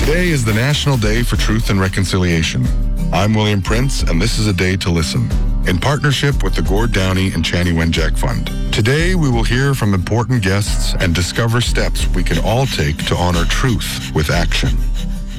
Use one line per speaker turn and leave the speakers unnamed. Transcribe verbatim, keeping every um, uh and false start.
Today is the National Day for Truth and Reconciliation. I'm William Prince, and this is A Day to Listen, in partnership with the Gord Downey and Chanie Wenjack Fund. Today, we will hear from important guests and discover steps we can all take to honor truth with action.